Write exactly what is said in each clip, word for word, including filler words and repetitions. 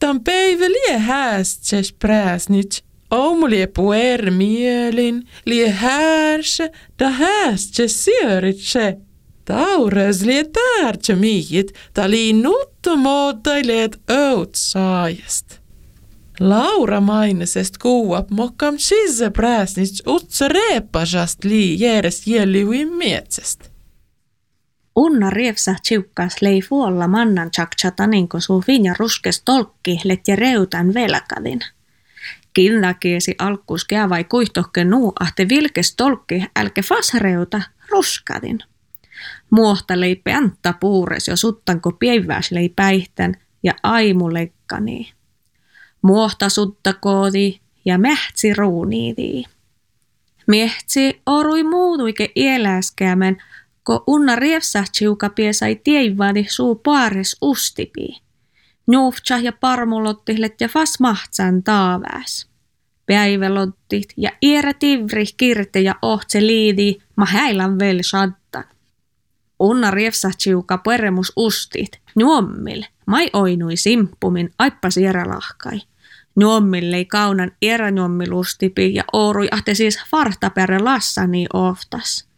Tam päivä lie häästses pääsnit. Omu lie puer mielin, lie häärse, da häästses syöritse. Taures lie täärtse miit, ta lii nuttomootaileet öut saajast. Laura mainesest kuuap mokkam sisse pääsnits utsa reepasast lii järjes jälliuin mietsest. Unna rievsa tsiukkas lei fuolla mannan tjakchataninko suufin ja ruskes tolkki let ja reutan velkadin. Kinnakiesi alkkus vai kuihtohke nuu ahte vilkes tolkki älke fasreuta ruskadin. Muohta lei peantta puures jo suttanko pievääs lei päihtän ja aimu leikkanii. Muohta suttakoodi ja mähtsi ruuniidii. Mehtsi orui muutuike ieläskäämän, ko unna rievsa tsiuka piesai tieivadi suu paares ustipii. Nuuftsa ja parmulottilet ja fas mahtsan taavääs. Päivälottit ja iere tivri kirte ja ohtse liidi ma häilän vel shaddan. Unna rievsa tsiuka pueremus ustit, nuommil, mai oinui simppumin aippas ierälahkai. Nuommillei kaunan ieränuommilustipi ja oorui ahte siis fartaperre lassani oftas.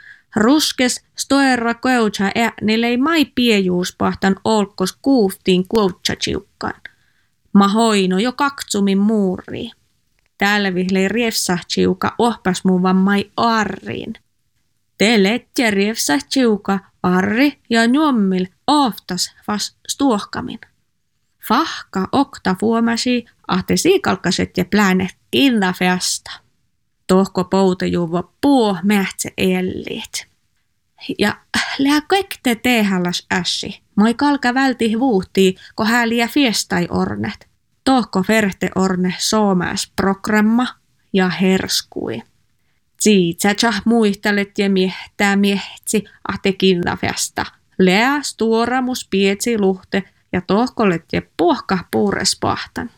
Ruskes stoerra koutsa äänilei mai piejuus pahtan olkos kuuftiin kuutsatsiukkaan. Ma hoino jo kaktsumin muuriin. Tälvihlei rievsatsiuka ohpas muuvan mai arriin. Te letje rievsatsiuka arri ja nuommil oftas vas stuohkamin. Fahka okta fuomasi ahte siikalkaset ja plänet kinnafeasta. Tohko poutajuva puo mähtse elliit. Ja lää kaikte tehallas ässi. Moi kalka välti vuhtii, ko hääliä fiestai ornet. Tohko ferte orne soomääs programma ja herskui. Tsiitsätsä muistelet ja miehtää miehtsi ahte kinnafeasta. Lää stuoramus pietsi luhte ja tohkolet ja puhka puures pahtan.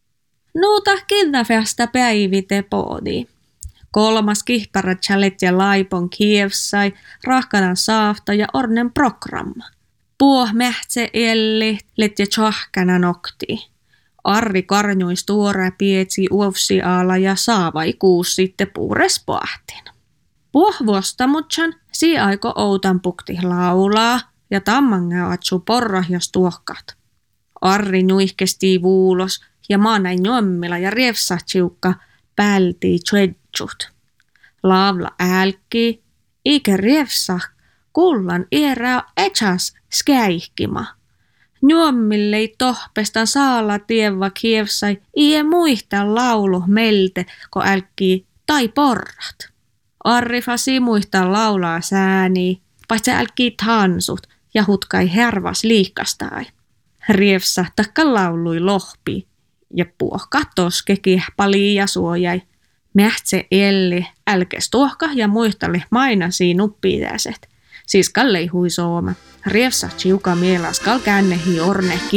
Nuuta kinnafeasta päivite poodi. Kolmas kihparatsalet ja laipon kievsai, rahkanan saafta ja ornen programma. Puoh mähtse elli, let ja tjahkana nokti. Arri karnui stuora pietsi uovsi ala ja saavai kuus sitten puures pahtin. Puoh vuostamutsan si aiko outan pukti laulaa ja tammanga atsu porra ja stuohkat. Arri nuihkesti vuulos ja maanai nyommila ja rievsatsiukka pältii tsedjut. Laavla älki, eikä rievsa kullan erää etsas skäihkima. Nyommillei tohpestan saala tievä kievsai, ie muista laulu melte, ko älkii tai porrat. Arrifasi muista laulaa sääni, paitsi älkii tansut ja hutkai hervas liikkastai. Rievsa takka laului lohpi ja puohka toske kihpalii ja suojai. Mähtse elli älkes tuohka ja muistali mainasi nuppiitäiset. Siis kallei hui sooma. Rievsa tsiuka mielas kal kännehi orne